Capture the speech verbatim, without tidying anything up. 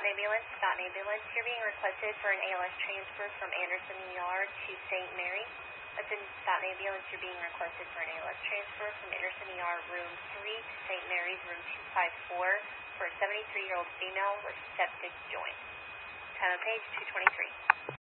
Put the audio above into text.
Ambulance. Staunton Ambulance. You're being requested for an A L S transfer from Anderson E R to Saint Mary's. Within Staunton Ambulance, you're being requested for an A L S transfer from Anderson E R Room three to Saint Mary's Room two five four for a seventy-three-year-old female with septic joint. Time of page two twenty-three.